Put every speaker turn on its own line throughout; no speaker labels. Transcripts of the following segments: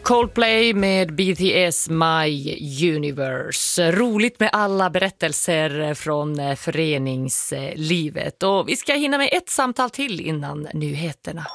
Coldplay med BTS My Universe. Roligt med alla berättelser från föreningslivet. Och vi ska hinna med ett samtal till innan nyheterna.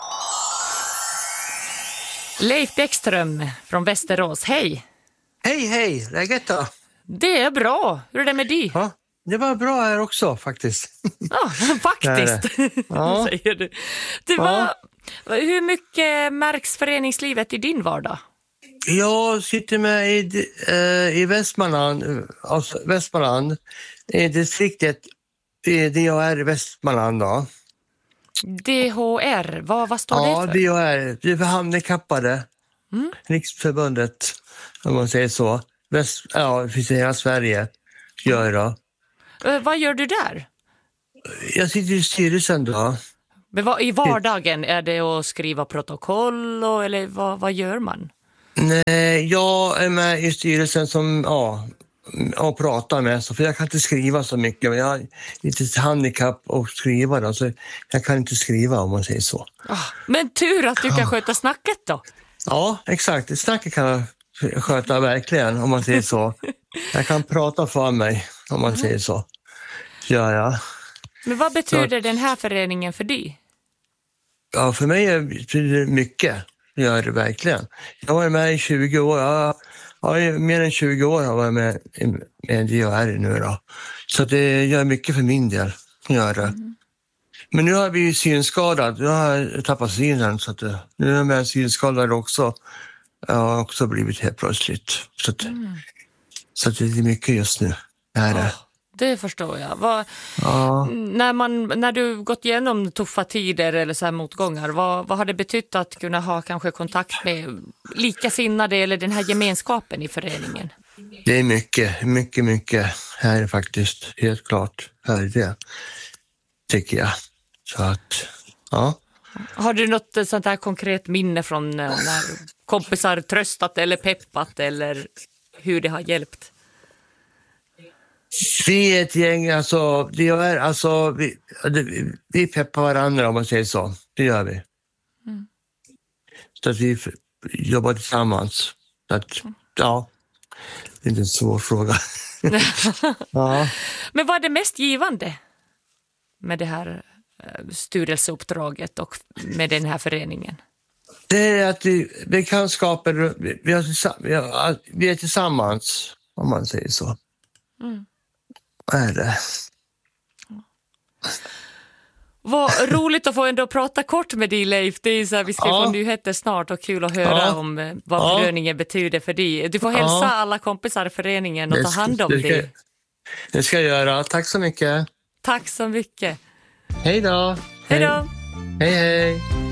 Leif Bäckström från Västerås, hej!
Hej, läget då?
Det är bra, hur är det med dig?
Ja, det var bra här också faktiskt.
Ja, faktiskt,
ja.
säger du. Hur mycket märks föreningslivet i din vardag?
Jag sitter med i Västmanland, i distriktet DHR i Västmanland då.
DHR, vad står det för?
Ja, DHR, det är för handikappade. Riksförbundet, om man säger så. Det finns i hela Sverige.
Vad gör du där?
Jag sitter i styrelsen då.
Men i vardagen, är det att skriva protokoll eller vad gör man?
Nej, jag är med i styrelsen som och pratar med, för jag kan inte skriva så mycket, men jag har lite handikapp och skriva då, så jag kan inte skriva om man säger så.
Men tur att du kan sköta snacket då.
Ja, exakt. Snacket kan jag sköta verkligen, om man säger så. Jag kan prata för mig, om man säger så. Ja.
Men vad betyder den här föreningen för dig?
Ja, för mig betyder det mycket. Det gör det verkligen. Jag har varit med i 20 år. Mer än 20 år har jag varit med DHR nu då. Så det gör mycket för min del. Men nu har vi synskadad. Jag har tappat synen. Så att, nu är jag med synskadad också. Jag har också blivit helt plötsligt. Så det är mycket just nu.
Det förstår jag. När du gått igenom tuffa tider eller så här motgångar, vad har det betytt att kunna ha kanske kontakt med likasinnade eller den här gemenskapen i föreningen?
Det är mycket här faktiskt. Helt klart. Här är det, tycker jag. Så att, ja.
Har du något sånt här konkret minne från när kompisar tröstat eller peppat eller hur det har hjälpt?
Vi är ett gäng, vi peppar varandra om man säger så. Det gör vi. Så att vi jobbar tillsammans. Så att, det är inte en svår fråga. Ja.
Men vad är det mest givande med det här styrelseuppdraget och med den här föreningen?
Det är att vi kan skapa, vi är tillsammans, om man säger så. Är det.
Vad roligt att få ändå prata kort med dig, Leif. Det är så här, vi ska få nyheter snart och kul att höra om vad föreningen betyder för dig. Du får hälsa alla kompisar i föreningen och ta hand om dig.
Det ska jag göra. Tack så mycket.
Tack så mycket.
Hej då.
Hej då.
Hej.